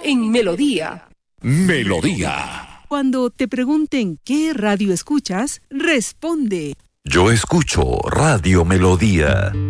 en Melodía. Melodía. Cuando te pregunten qué radio escuchas, responde: Yo escucho Radio Melodía.